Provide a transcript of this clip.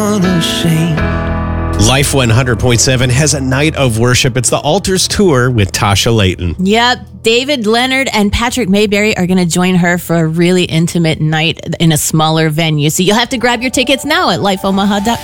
unashamed. Life 100.7 has a night of worship. It's the Altars Tour with Tasha Layton. Yep. David Leonard and Patrick Mayberry are going to join her for a really intimate night in a smaller venue. So you'll have to grab your tickets now at lifeomaha.com.